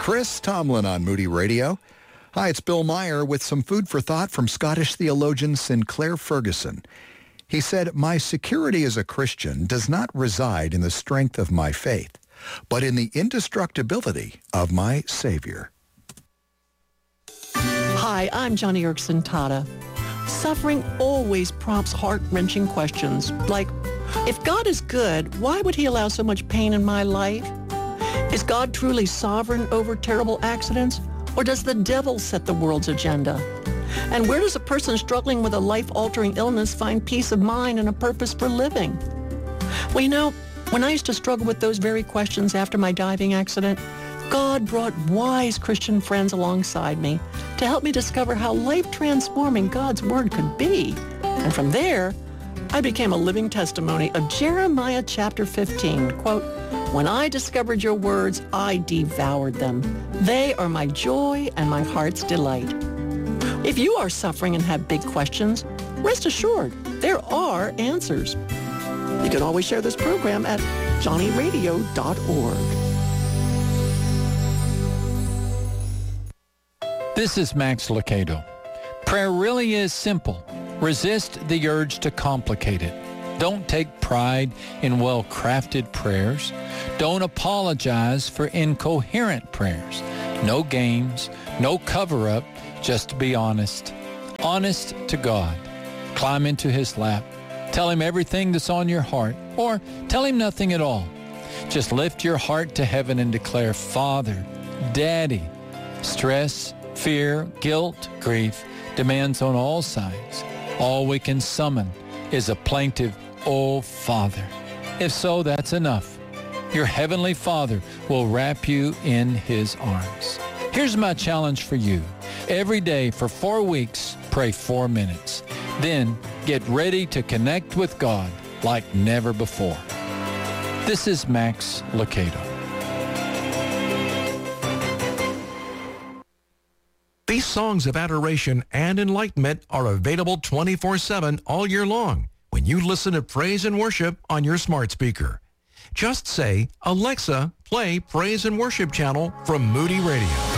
Chris Tomlin on Moody Radio. Hi, it's Bill Meyer with some food for thought from Scottish theologian Sinclair Ferguson. He said, "My security as a Christian does not reside in the strength of my faith, but in the indestructibility of my Savior." Hi, I'm Johnny Erickson Tata. Suffering always prompts heart-wrenching questions like, if God is good, why would he allow so much pain in my life? Is God truly sovereign over terrible accidents, or does the devil set the world's agenda? And where does a person struggling with a life-altering illness find peace of mind and a purpose for living? Well, you know, when I used to struggle with those very questions after my diving accident, God brought wise Christian friends alongside me to help me discover how life-transforming God's Word could be. And from there, I became a living testimony of Jeremiah chapter 15, quote, "When I discovered your words, I devoured them. They are my joy and my heart's delight." If you are suffering and have big questions, rest assured there are answers. You can always share this program at johnnyradio.org. This is Max Lucado. Prayer really is simple. Resist the urge to complicate it. Don't take pride in well-crafted prayers. Don't apologize for incoherent prayers. No games, no cover-up, just be honest. Honest to God. Climb into his lap. Tell him everything that's on your heart, or tell him nothing at all. Just lift your heart to heaven and declare, "Father, Daddy." Stress, fear, guilt, grief demands on all sides. All we can summon is a plaintive, "Oh, Father." If so, that's enough. Your Heavenly Father will wrap you in his arms. Here's my challenge for you. Every day for 4 weeks, pray 4 minutes. Then get ready to connect with God like never before. This is Max Lucado. These songs of adoration and enlightenment are available 24/7 all year long when you listen to praise and worship on your smart speaker. Just say, "Alexa, play Praise and Worship channel from Moody Radio."